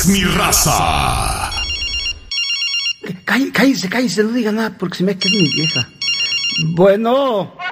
mi raza. Cállese, no diga nada porque se me queda mi vieja. Bueno.